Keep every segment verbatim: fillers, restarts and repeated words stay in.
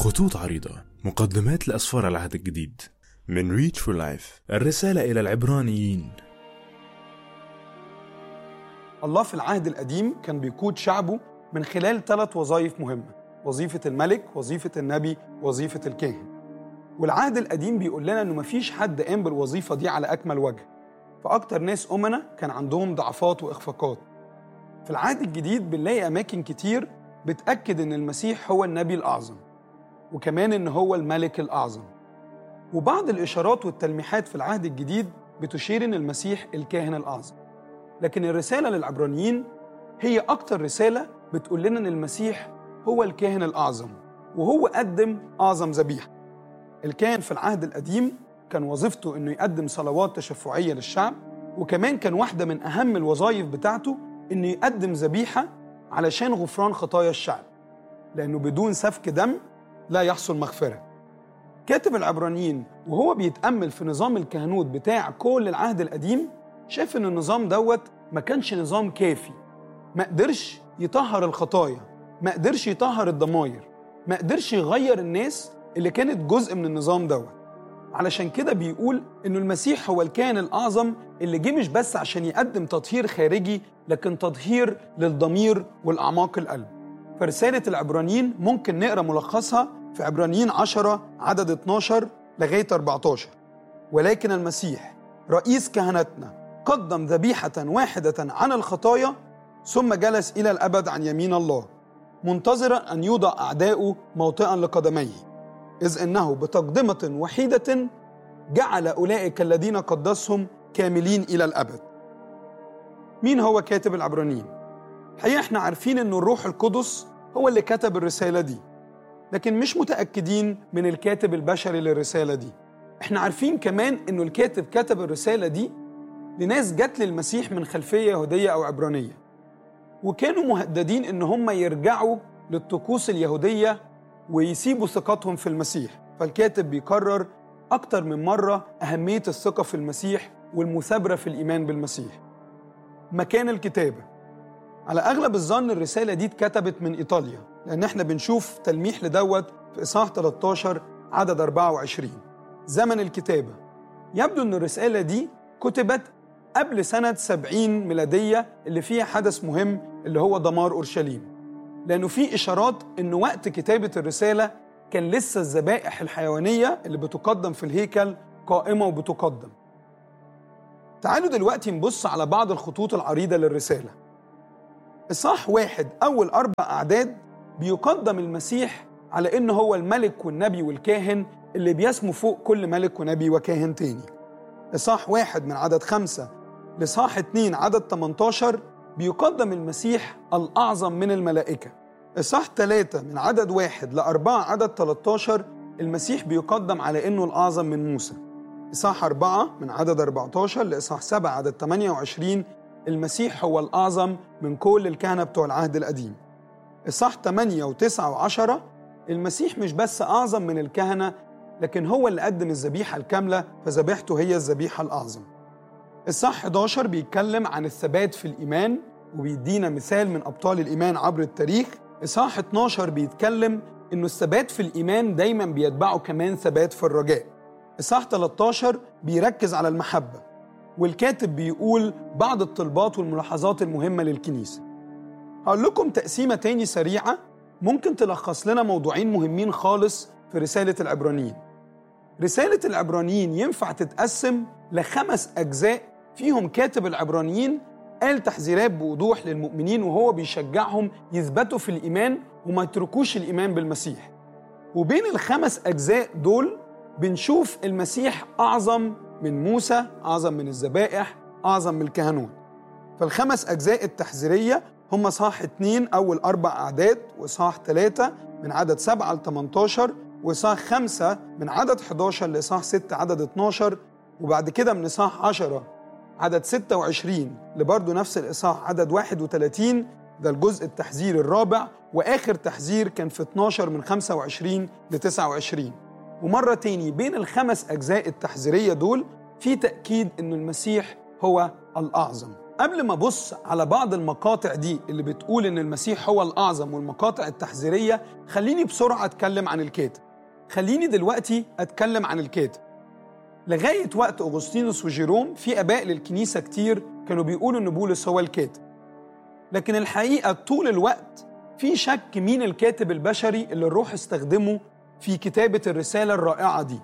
خطوط عريضة، مقدمات لأسفار العهد الجديد من Reach for Life. الرسالة إلى العبرانيين. الله في العهد القديم كان بيقود شعبه من خلال ثلاث وظائف مهمة: وظيفة الملك، وظيفة النبي، وظيفة الكاهن. والعهد القديم بيقول لنا إنه مفيش حد قام بالوظيفة دي على أكمل وجه، فأكتر ناس أمنا كان عندهم ضعفات وإخفاقات. في العهد الجديد بنلاقي أماكن كتير بتأكد إن المسيح هو النبي الأعظم، وكمان إن هو الملك الأعظم. وبعض الإشارات والتلميحات في العهد الجديد بتشير إن المسيح الكاهن الأعظم. لكن الرسالة للعبرانيين هي أكتر رسالة بتقول لنا إن المسيح هو الكاهن الأعظم، وهو قدم أعظم ذبيحة. الكاهن في العهد القديم كان وظيفته إنه يقدم صلوات تشفعية للشعب، وكمان كان واحدة من أهم الوظائف بتاعته إنه يقدم ذبيحة علشان غفران خطايا الشعب، لأنه بدون سفك دم لا يحصل مغفرة. كاتب العبرانيين وهو بيتأمل في نظام الكهنوت بتاع كل العهد القديم شاف إن النظام دوت ما كانش نظام كافي، ما قدرش يطهر الخطايا، ما قدرش يطهر الضماير، ما قدرش يغير الناس اللي كانت جزء من النظام دوت. علشان كده بيقول إنه المسيح هو الكاهن الأعظم اللي جه مش بس عشان يقدم تطهير خارجي، لكن تطهير للضمير والأعماق القلب. فرسالة العبرانيين ممكن نقرأ ملخصها في عبرانيين عشرة عدد اتناشر لغاية أربعتاشر: ولكن المسيح رئيس كهنتنا قدم ذبيحة واحدة عن الخطايا، ثم جلس إلى الأبد عن يمين الله، منتظرا أن يوضع أعداؤه موطئا لقدميه، إذ إنه بتقدمة وحيدة جعل أولئك الذين قدسهم كاملين إلى الأبد. مين هو كاتب العبرانيين؟ الحقيقة احنا عارفين إنه الروح القدس هو اللي كتب الرسالة دي، لكن مش متأكدين من الكاتب البشري للرسالة دي. احنا عارفين كمان إنه الكاتب كتب الرسالة دي لناس جت للمسيح من خلفية يهودية أو عبرانية، وكانوا مهددين إن هم يرجعوا للطقوس اليهودية ويسيبوا ثقتهم في المسيح. فالكاتب بيكرر أكتر من مرة أهمية الثقة في المسيح والمثابرة في الإيمان بالمسيح. مكان الكتابة، على أغلب الظن الرسالة دي اتكتبت من إيطاليا، لأن احنا بنشوف تلميح لدوت في إصحاح ثلاثة عشر عدد أربعة وعشرين. زمن الكتابة، يبدو أن الرسالة دي كتبت قبل سنة سبعين ميلادية اللي فيها حدث مهم اللي هو دمار أورشليم، لأنه في إشارات أن وقت كتابة الرسالة كان لسه الذبائح الحيوانية اللي بتقدم في الهيكل قائمة وبتقدم. تعالوا دلوقتي نبص على بعض الخطوط العريضة للرسالة. إصحاح واحد أول أربع أعداد بيقدم المسيح على إنه هو الملك والنبي والكاهن اللي بيسمو فوق كل ملك ونبي وكاهن تاني. إصحاح واحد من عدد خمسة لإصحاح اتنين عدد تمنتاشر بيقدم المسيح الأعظم من الملائكة. إصحاح ثلاثة من عدد واحد لأربعة عدد تلتاشر المسيح بيقدم على إنه الأعظم من موسى. إصحاح أربعة من عدد أربعتاشر لإصحاح سبعة عدد تمانية وعشرين المسيح هو الأعظم من كل الكهنة بتوع العهد القديم. إصحاح ثمانية وتسعة وعشرة المسيح مش بس أعظم من الكهنة، لكن هو اللي قدم الذبيحة الكاملة، فذبيحته هي الذبيحة الأعظم. إصحاح حداشر بيتكلم عن الثبات في الإيمان وبيدينا مثال من أبطال الإيمان عبر التاريخ. إصحاح اتناشر بيتكلم إنه الثبات في الإيمان دايما بيتبعه كمان ثبات في الرجاء. إصحاح تلتاشر بيركز على المحبة، والكاتب بيقول بعض الطلبات والملاحظات المهمة للكنيسة. هقول لكم تقسيمة تاني سريعة ممكن تلخص لنا موضوعين مهمين خالص في رسالة العبرانيين. رسالة العبرانيين ينفع تتقسم لخمس أجزاء فيهم كاتب العبرانيين قال تحذيرات بوضوح للمؤمنين وهو بيشجعهم يثبتوا في الإيمان وما يتركوش الإيمان بالمسيح. وبين الخمس أجزاء دول بنشوف المسيح أعظم من موسى، أعظم من الذبائح، أعظم من الكهنوت. فالخمس أجزاء التحذيرية هم إصحاح اتنين أول أربع أعداد، وإصحاح ثلاثة من عدد سبعة ل تمنتاشر، وإصحاح خمسة من عدد حداشر لإصحاح ستة عدد اتناشر، وبعد كده من إصحاح عشرة عدد ستة وعشرين لبرضه نفس الإصحاح عدد واحد وثلاثين، ده الجزء التحذير الرابع، وآخر تحذير كان في اتناشر من خمسة وعشرين ل تسعة وعشرين. ومرة تاني بين الخمس أجزاء التحذيرية دول في تأكيد إن المسيح هو الأعظم. قبل ما أبص على بعض المقاطع دي اللي بتقول إن المسيح هو الأعظم والمقاطع التحذيرية، خليني بسرعة أتكلم عن الكاتب. خليني دلوقتي أتكلم عن الكاتب. لغاية وقت أغسطينوس وجيروم في آباء للكنيسة كتير كانوا بيقولوا إن بولس هو الكاتب، لكن الحقيقة طول الوقت في شك مين الكاتب البشري اللي الروح استخدمه في كتابة الرسالة الرائعة دي.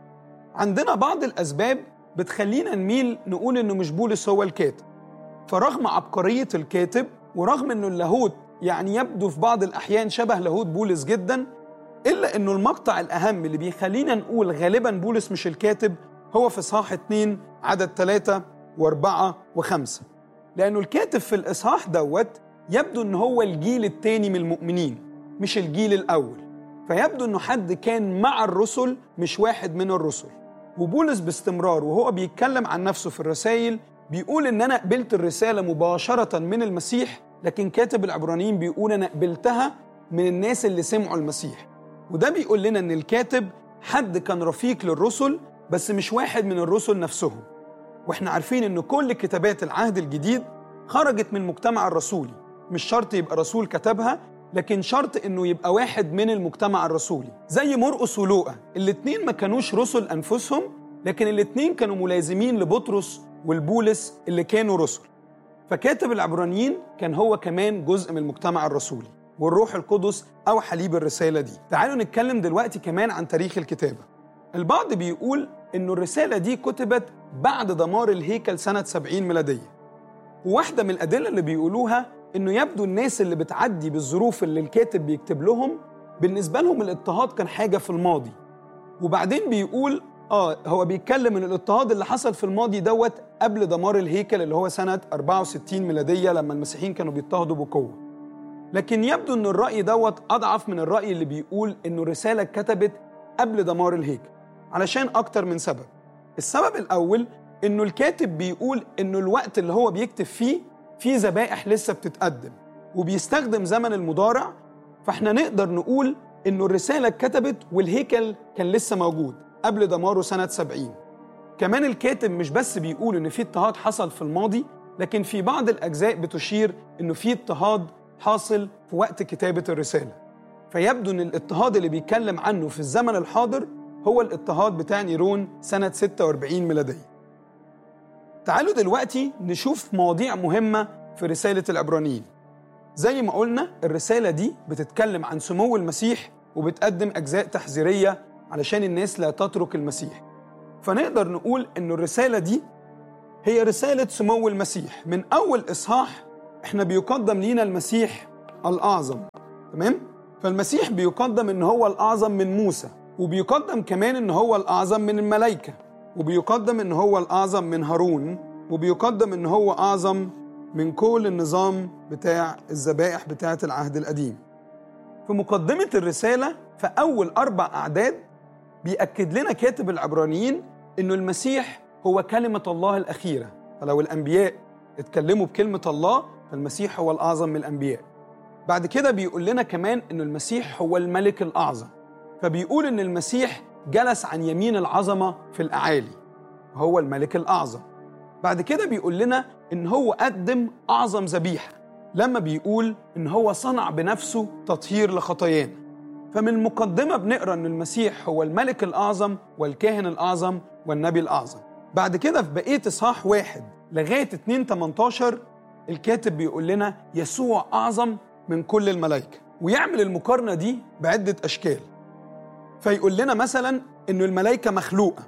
عندنا بعض الأسباب بتخلينا نميل نقول إنه مش بولس هو الكاتب. فرغم عبقرية الكاتب ورغم إنه اللاهوت يعني يبدو في بعض الأحيان شبه لاهوت بولس جداً، إلا إنه المقطع الأهم اللي بيخلينا نقول غالباً بولس مش الكاتب هو في إصحاح اتنين عدد ثلاثة واربعة وخمسة، لأنه الكاتب في الإصحاح دوت يبدو إنه هو الجيل التاني من المؤمنين مش الجيل الأول، فيبدو إنه حد كان مع الرسل مش واحد من الرسل. وبولس باستمرار وهو بيتكلم عن نفسه في الرسائل بيقول إن أنا قبلت الرسالة مباشرة من المسيح، لكن كاتب العبرانيين بيقول أنا قبلتها من الناس اللي سمعوا المسيح. وده بيقول لنا إن الكاتب حد كان رفيق للرسل بس مش واحد من الرسل نفسهم. وإحنا عارفين إن كل كتابات العهد الجديد خرجت من المجتمع الرسولي، مش شرط يبقى رسول كتبها، لكن شرط إنه يبقى واحد من المجتمع الرسولي. زي مرقس ولوقا، الاتنين ما كانوش رسل أنفسهم، لكن الاتنين كانوا ملازمين لبطرس والبولس اللي كانوا رسل. فكاتب العبرانيين كان هو كمان جزء من المجتمع الرسولي، والروح القدس أوحى ليه بالرسالة دي. تعالوا نتكلم دلوقتي كمان عن تاريخ الكتابة. البعض بيقول إنه الرسالة دي كتبت بعد دمار الهيكل سنة سبعين ميلادية، وواحدة من الأدلة اللي بيقولوها إنه يبدو الناس اللي بتعدي بالظروف اللي الكاتب بيكتب لهم بالنسبة لهم الاضطهاد كان حاجة في الماضي، وبعدين بيقول آه هو بيتكلم إن الاضطهاد اللي حصل في الماضي دوت قبل دمار الهيكل اللي هو سنة أربعة وستين ميلادية لما المسيحيين كانوا بيضطهدوا بقوة. لكن يبدو إن الرأي دوت أضعف من الرأي اللي بيقول إنه الرسالة اتكتبت قبل دمار الهيكل علشان أكتر من سبب. السبب الأول إنه الكاتب بيقول إنه الوقت اللي هو بيكتب فيه فيه ذبائح لسه بتتقدم وبيستخدم زمن المضارع، فإحنا نقدر نقول إنه الرسالة اتكتبت والهيكل كان لسه موجود قبل دماره سنة سبعين. كمان الكاتب مش بس بيقول إن في اضطهاد حصل في الماضي، لكن في بعض الأجزاء بتشير إنه في اضطهاد حاصل في وقت كتابة الرسالة. فيبدو إن الاضطهاد اللي بيتكلم عنه في الزمن الحاضر هو الاضطهاد بتاع نيرون سنة ستة وأربعين ميلادية. تعالوا دلوقتي نشوف مواضيع مهمة في رسالة العبرانيين. زي ما قلنا الرسالة دي بتتكلم عن سمو المسيح وبتقدم أجزاء تحذيرية علشان الناس لا تترك المسيح. فنقدر نقول إن الرسالة دي هي رسالة سمو المسيح. من أول إصحاح إحنا بيقدم لينا المسيح الأعظم، تمام؟ فالمسيح بيقدم إن هو الأعظم من موسى، وبيقدم كمان إن هو الأعظم من الملائكة، وبيقدم إن هو الأعظم من هارون، وبيقدم إن هو أعظم من كل النظام بتاع الذبائح بتاعة العهد القديم. في مقدمة الرسالة في أول أربع أعداد بيأكد لنا كاتب العبرانيين إنه المسيح هو كلمة الله الأخيرة. فلو الأنبياء اتكلموا بكلمة الله فالمسيح هو الأعظم من الأنبياء. بعد كده بيقول لنا كمان إنه المسيح هو الملك الأعظم، فبيقول إن المسيح جلس عن يمين العظمة في الأعالي، هو الملك الأعظم. بعد كده بيقول لنا إن هو قدم أعظم ذبيحة لما بيقول إن هو صنع بنفسه تطهير لخطايانا. فمن المقدمة بنقرأ إن المسيح هو الملك الأعظم والكاهن الأعظم والنبي الأعظم. بعد كده في بقية إصحاح واحد لغاية اتنين تمنتاشر الكاتب بيقول لنا يسوع أعظم من كل الملائكة، ويعمل المقارنة دي بعدة أشكال. فيقول لنا مثلا إنه الملائكة مخلوقة،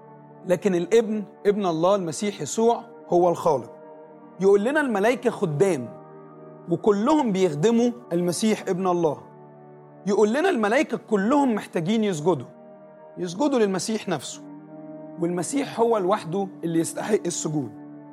لكن الابن ابن الله المسيح يسوع هو الخالق. يقول لنا الملائكة خدام وكلهم بيخدموا المسيح ابن الله. يقول لنا الملائكة كلهم محتاجين يسجدوا يسجدوا للمسيح نفسه، والمسيح هو لوحده اللي يستحق السجود.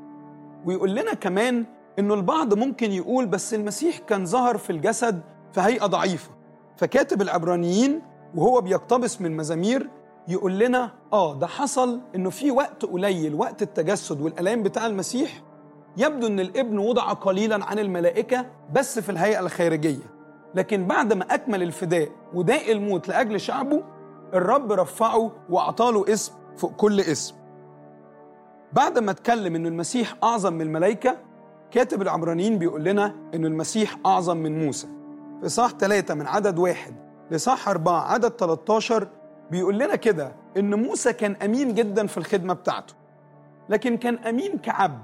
ويقول لنا كمان إنه البعض ممكن يقول بس المسيح كان ظهر في الجسد في هيئة ضعيفة. فكاتب العبرانيين وهو بيقتبس من مزامير يقول لنا آه ده حصل إنه في وقت قليل، وقت التجسد والآلام بتاع المسيح، يبدو إن الابن وضع قليلا عن الملائكة بس في الهيئة الخارجية، لكن بعد ما أكمل الفداء وداء الموت لأجل شعبه الرب رفعه وأعطاله اسم فوق كل اسم. بعد ما اتكلم إنه المسيح أعظم من الملائكة كاتب العبرانيين بيقول لنا إن المسيح أعظم من موسى. في إصحاح ثلاثة من عدد واحد لإصحاح أربعة عدد ثلاثة عشر بيقول لنا كده إن موسى كان أمين جدا في الخدمة بتاعته، لكن كان أمين كعبد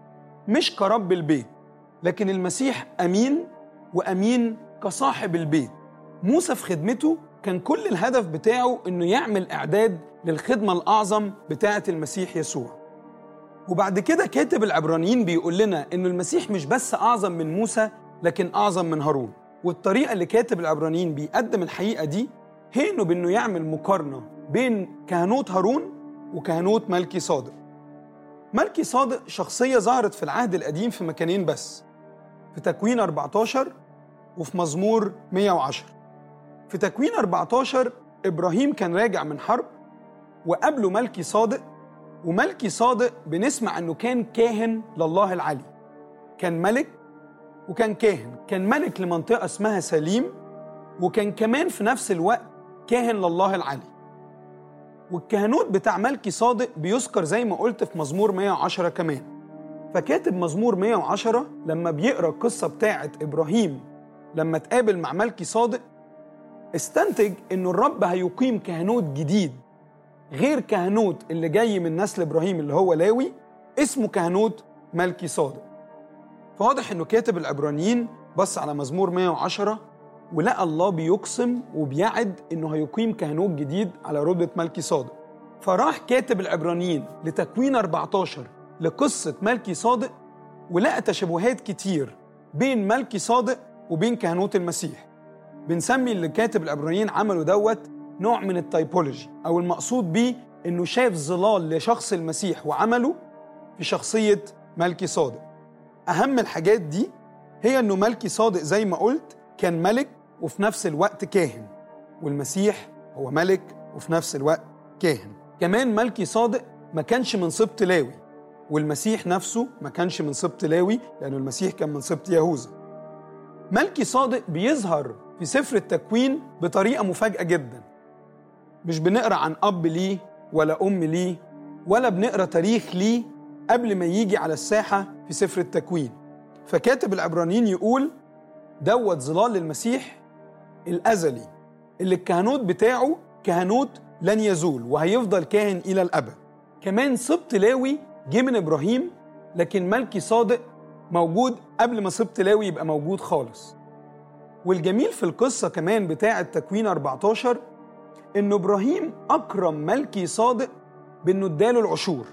مش كرب البيت. لكن المسيح أمين وأمين كصاحب البيت. موسى في خدمته كان كل الهدف بتاعه إنه يعمل إعداد للخدمة الأعظم بتاعة المسيح يسوع. وبعد كده كاتب العبرانيين بيقول لنا إنه المسيح مش بس أعظم من موسى لكن أعظم من هارون. والطريقة اللي كاتب العبرانيين بيقدم الحقيقة دي هي إنه بإنه يعمل مقارنة بين كهنوت هارون وكهنوت ملكي صادق. ملكي صادق شخصية ظهرت في العهد القديم في مكانين بس، في تكوين أربعة عشر وفي مزمور مئة وعشرة. في تكوين أربعة عشر إبراهيم كان راجع من حرب وقابله ملكي صادق، وملكي صادق بنسمع أنه كان كاهن لله العلي. كان ملك وكان كاهن، كان ملك لمنطقة اسمها سليم، وكان كمان في نفس الوقت كاهن لله العلي. والكهنوت بتاع ملكي صادق بيذكر زي ما قلت في مزمور مئة وعشرة كمان. فكاتب مزمور مئة وعشرة لما بيقرأ القصة بتاعت إبراهيم لما تقابل مع ملكي صادق استنتج إنه الرب هيقيم كهنوت جديد غير كهنوت اللي جاي من نسل إبراهيم اللي هو لاوي، اسمه كهنوت ملكي صادق. فواضح إنه كاتب العبرانيين بص على مزمور مئة وعشرة ولقى الله بيقسم وبيعد إنه هيقيم كهنوت جديد على رتبة ملكي صادق. فراح كاتب العبرانيين لتكوين أربعة عشر لقصة ملكي صادق ولقى تشابهات كتير بين ملكي صادق وبين كهنوت المسيح. بنسمي اللي كاتب العبرانيين عمله دوت نوع من التايبولوجي، أو المقصود بيه إنه شاف ظلال لشخص المسيح وعمله في شخصية ملكي صادق. أهم الحاجات دي هي إنه ملكي صادق زي ما قلت كان ملك وفي نفس الوقت كاهن، والمسيح هو ملك وفي نفس الوقت كاهن. كمان ملكي صادق ما كانش من سبط لاوي، والمسيح نفسه ما كانش من سبط لاوي لأنه المسيح كان من سبط يهوذا. ملكي صادق بيظهر في سفر التكوين بطريقة مفاجئة جدا. مش بنقرأ عن أب ليه ولا أم ليه ولا بنقرأ تاريخ ليه قبل ما يجي على الساحة في سفر التكوين. فكاتب العبرانيين يقول دوت ظلال المسيح الأزلي اللي الكهنوت بتاعه كهنوت لن يزول وهيفضل كاهن إلى الأبد. كمان سبط لاوي جه من إبراهيم، لكن ملكي صادق موجود قبل ما سبط لاوي يبقى موجود خالص. والجميل في القصة كمان بتاعة تكوين أربعة عشر إنه إبراهيم أكرم ملكي صادق بإنه اداله العشور.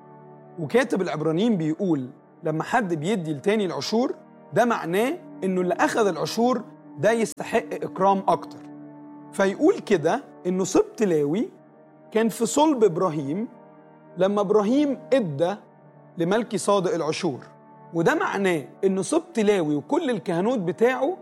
وكاتب العبرانيين بيقول لما حد بيدي التاني العشور ده معناه إنه اللي أخذ العشور ده يستحق إكرام أكتر. فيقول كده إنه سبط لاوي كان في صلب إبراهيم لما إبراهيم إدى لملكي صادق العشور، وده معناه إنه سبط لاوي وكل الكهنوت بتاعه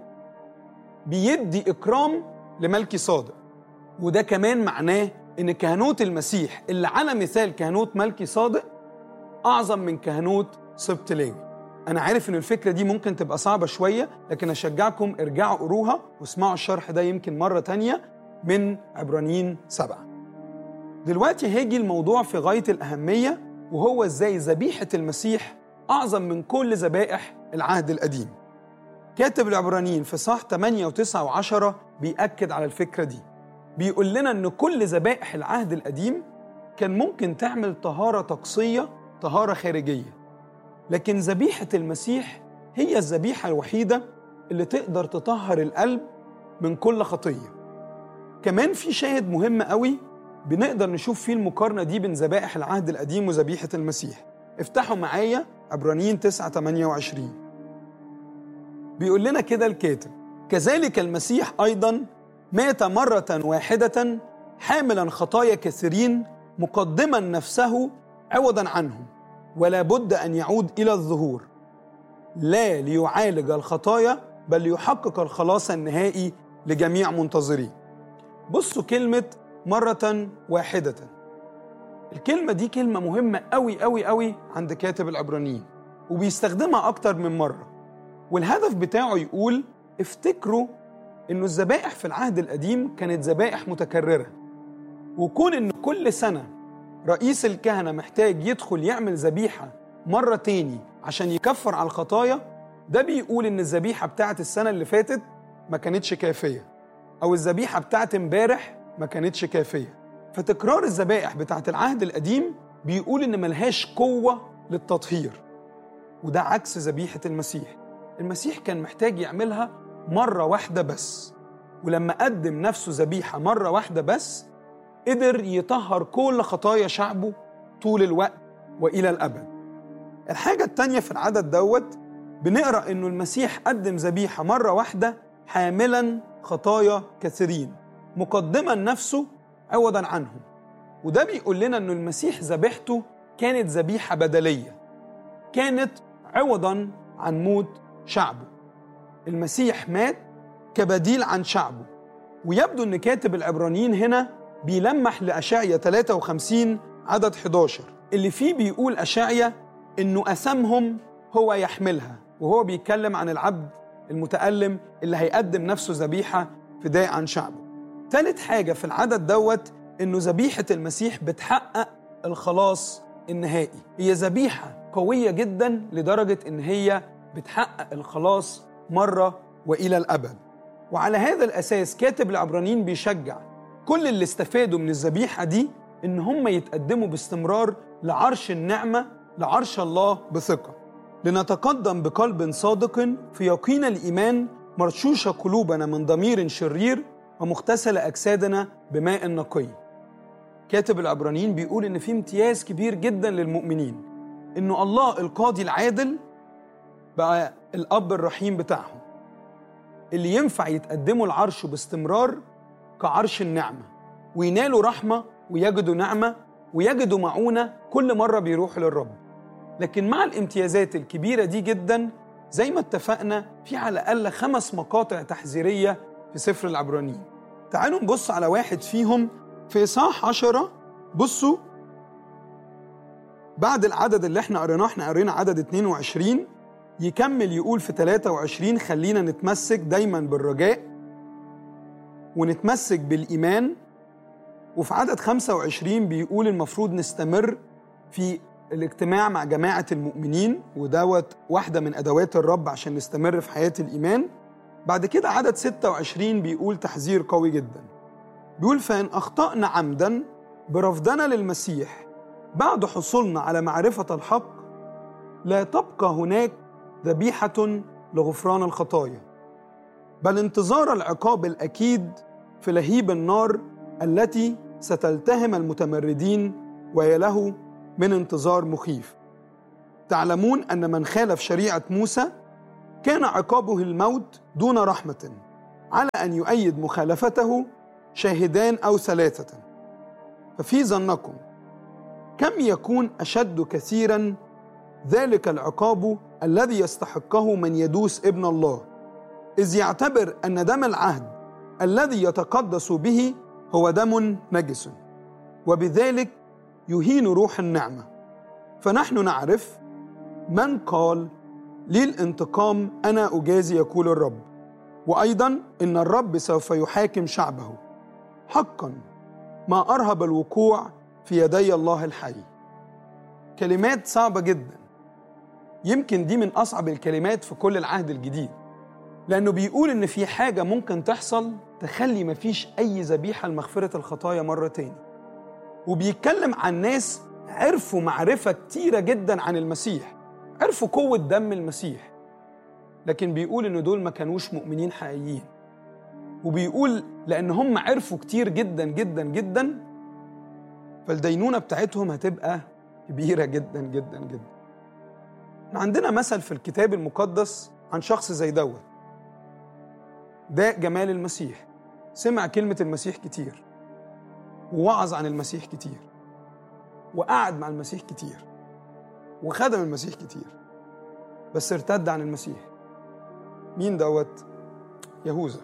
بيدي إكرام لملكي صادق. وده كمان معناه إن كهنوت المسيح اللي على مثال كهنوت ملكي صادق أعظم من كهنوت سبط لاوي. أنا عارف إن الفكرة دي ممكن تبقى صعبة شوية، لكن أشجعكم ارجعوا قروها واسمعوا الشرح ده يمكن مرة تانية من عبرانيين سبعة. دلوقتي هيجي الموضوع في غاية الأهمية، وهو إزاي ذبيحة المسيح أعظم من كل ذبائح العهد القديم. كاتب العبرانيين في صح ثمانية وتسعة وعشرة بيأكد على الفكرة دي. بيقول لنا إن كل ذبائح العهد القديم كان ممكن تعمل طهارة طقسية، طهارة خارجية، لكن ذبيحة المسيح هي الذبيحة الوحيدة اللي تقدر تطهر القلب من كل خطية. كمان في شاهد مهم قوي بنقدر نشوف فيه المقارنة دي بين ذبائح العهد القديم وذبيحة المسيح. افتحوا معايا عبرانيين تسعة ثمانية وعشرين. بيقول لنا كده الكاتب: كذلك المسيح أيضا مات مرة واحدة حاملا خطايا كثيرين مقدما نفسه عوضا عنهم، ولا بد أن يعود إلى الظهور، لا ليعالج الخطايا بل ليحقق الخلاص النهائي لجميع منتظرين. بصوا كلمة مرة واحدة، الكلمة دي كلمة مهمة قوي قوي قوي عند كاتب العبرانيين، وبيستخدمها أكتر من مرة. والهدف بتاعه يقول افتكروا إنه الذبائح في العهد القديم كانت ذبائح متكررة، وكون إنه كل سنة رئيس الكهنة محتاج يدخل يعمل ذبيحة مرة تاني عشان يكفر على الخطايا، ده بيقول إن الذبيحة بتاعت السنة اللي فاتت ما كانتش كافية، أو الذبيحة بتاعت امبارح ما كانتش كافية. فتكرار الذبائح بتاعت العهد القديم بيقول إن ملهاش قوة للتطهير، وده عكس ذبيحة المسيح. المسيح كان محتاج يعملها مرة واحدة بس، ولما قدم نفسه ذبيحة مرة واحدة بس قدر يطهر كل خطايا شعبه طول الوقت وإلى الأبد. الحاجة التانية في العدد دوت بنقرأ إنه المسيح قدم ذبيحة مرة واحدة حاملا خطايا كثيرين، مقدما نفسه عوضا عنهم. وده بيقول لنا إنه المسيح ذبيحته كانت ذبيحة بدلية، كانت عوضا عن موت شعبه. المسيح مات كبديل عن شعبه. ويبدو إن كاتب العبرانيين هنا بيلمح لأشعيا ثلاثة وخمسين عدد حداشر، اللي فيه بيقول أشعيا إنه أثامهم هو يحملها، وهو بيتكلم عن العبد المتألم اللي هيقدم نفسه ذبيحة فداء عن شعبه. ثالث حاجة في العدد دوت إنه ذبيحة المسيح بتحقق الخلاص النهائي. هي ذبيحة قوية جدا لدرجة إن هي بتحقق الخلاص مرة وإلى الأبد. وعلى هذا الأساس كاتب العبرانيين بيشجع كل اللي استفادوا من الذبيحة دي إن هم يتقدموا باستمرار لعرش النعمة، لعرش الله بثقة، لنتقدم بقلب صادق في يقين الإيمان، مرشوشة قلوبنا من ضمير شرير، ومغتسل أجسادنا بماء نقي. كاتب العبرانيين بيقول إن في امتياز كبير جدا للمؤمنين، إنه الله القاضي العادل بقى الأب الرحيم بتاعهم، اللي ينفع يتقدموا العرش باستمرار كعرش النعمة، وينالوا رحمة ويجدوا نعمة ويجدوا معونة كل مرة بيروحوا للرب. لكن مع الامتيازات الكبيرة دي جدا، زي ما اتفقنا في على الأقل خمس مقاطع تحذيرية في سفر العبرانيين. تعالوا نبص على واحد فيهم في إصحاح عشرة. بصوا بعد العدد اللي احنا قريناه، احنا قرينا عدد اتنين وعشرين، يكمل يقول في ثلاثة وعشرين خلينا نتمسك دايما بالرجاء ونتمسك بالإيمان. وفي عدد خمسة وعشرين بيقول المفروض نستمر في الاجتماع مع جماعة المؤمنين، ودوت واحدة من أدوات الرب عشان نستمر في حياة الإيمان. بعد كده عدد ستة وعشرين بيقول تحذير قوي جدا، بيقول فإن أخطأنا عمدا برفضنا للمسيح بعد حصولنا على معرفة الحق، لا تبقى هناك ذبيحة لغفران الخطايا، بل انتظار العقاب الأكيد في لهيب النار التي ستلتهم المتمردين، وهي له من انتظار مخيف. تعلمون أن من خالف شريعة موسى كان عقابه الموت دون رحمة، على أن يؤيد مخالفته شاهدان أو ثلاثة. ففي ظنكم كم يكون أشد كثيرا ذلك العقاب الذي يستحقه من يدوس ابن الله، إذ يعتبر أن دم العهد الذي يتقدس به هو دم نجس، وبذلك يهين روح النعمة. فنحن نعرف من قال لي الانتقام أنا أجازي يقول الرب، وأيضا إن الرب سوف يحاكم شعبه. حقا ما أرهب الوقوع في يدي الله الحي. كلمات صعبة جدا، يمكن دي من أصعب الكلمات في كل العهد الجديد، لأنه بيقول إن في حاجة ممكن تحصل تخلي مفيش أي ذبيحة لمغفرة الخطايا مرة تاني. وبيتكلم عن ناس عرفوا معرفة كتيرة جدا عن المسيح، عرفوا قوة دم المسيح، لكن بيقول إن دول ما كانوش مؤمنين حقيقيين. وبيقول لأن هم عرفوا كتير جدا جدا جدا، فالدينونة بتاعتهم هتبقى كبيرة جدا جدا جدا. عندنا مثل في الكتاب المقدس عن شخص زي دوت، ده جمال المسيح. سمع كلمة المسيح كتير، ووعظ عن المسيح كتير، وقعد مع المسيح كتير، وخدم المسيح كتير، بس ارتد عن المسيح. مين دوت؟ يهوذا.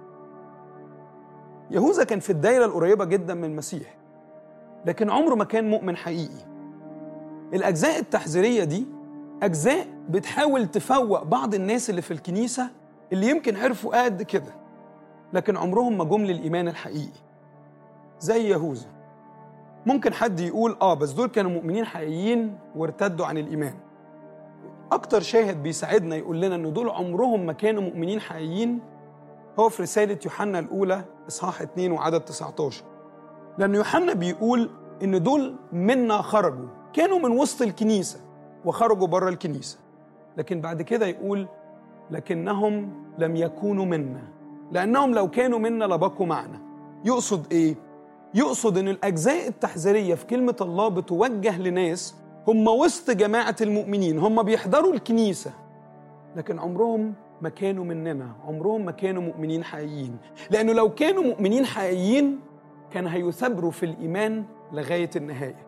يهوذا كان في الدايرة القريبة جدا من المسيح، لكن عمره ما كان مؤمن حقيقي. الأجزاء التحذيرية دي أجزاء بتحاول تفوق بعض الناس اللي في الكنيسة اللي يمكن عرفوا قد كده، لكن عمرهم ما جم للإيمان الحقيقي زي يهوذا. ممكن حد يقول آه بس دول كانوا مؤمنين حقيقيين وارتدوا عن الإيمان. أكتر شاهد بيساعدنا يقول لنا إن دول عمرهم ما كانوا مؤمنين حقيقيين هو في رسالة يوحنا الأولى إصحاح اتنين وعدد تسعة عشر. لأن يوحنا بيقول إن دول منا خرجوا، كانوا من وسط الكنيسة وخرجوا بره الكنيسة، لكن بعد كده يقول لكنهم لم يكونوا منا، لأنهم لو كانوا منا لبقوا معنا. يقصد إيه؟ يقصد إن الأجزاء التحذيرية في كلمة الله بتوجه لناس هم وسط جماعة المؤمنين، هم بيحضروا الكنيسة، لكن عمرهم ما كانوا مننا، عمرهم ما كانوا مؤمنين حقيقيين. لأنه لو كانوا مؤمنين حقيقيين كان هيثابروا في الإيمان لغاية النهاية.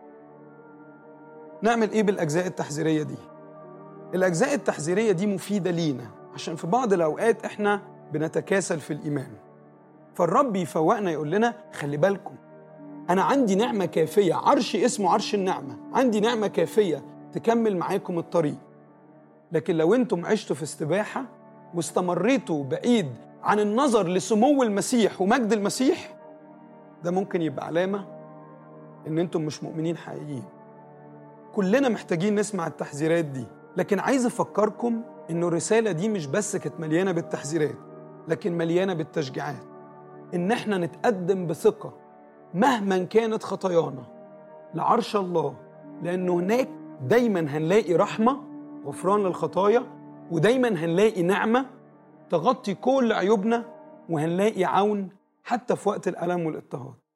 نعمل إيه بالأجزاء التحذيرية دي؟ الأجزاء التحذيرية دي مفيدة لينا عشان في بعض الأوقات إحنا بنتكاسل في الإيمان، فالرب يفوقنا يقول لنا خلي بالكم، أنا عندي نعمة كافية، عرش اسمه عرش النعمة، عندي نعمة كافية تكمل معاكم الطريق. لكن لو أنتم عشتوا في استباحة واستمريتوا بعيد عن النظر لسمو المسيح ومجد المسيح، ده ممكن يبقى علامة إن أنتم مش مؤمنين حقيقيين. كلنا محتاجين نسمع التحذيرات دي، لكن عايز أفكركم إنه الرسالة دي مش بس كانت مليانة بالتحذيرات، لكن مليانة بالتشجيعات، إن احنا نتقدم بثقة مهما كانت خطايانا لعرش الله، لأنه هناك دايما هنلاقي رحمة غفران للخطايا، ودايما هنلاقي نعمة تغطي كل عيوبنا، وهنلاقي عون حتى في وقت الألم والاضطهاد.